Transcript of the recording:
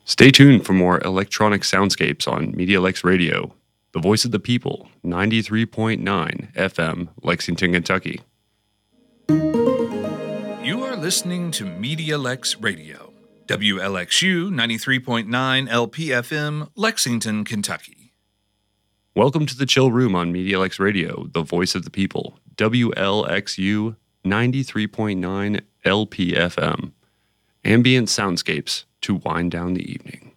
Stay tuned for more electronic soundscapes on MediaLex Radio, the voice of the people, 93.9 FM, Lexington, Kentucky. You are listening to MediaLex Radio, WLXU 93.9 LPFM, Lexington, Kentucky. Welcome to the Chill Room on MediaLex Radio, the voice of the people, WLXU 93.9 LPFM. Ambient soundscapes to wind down the evening.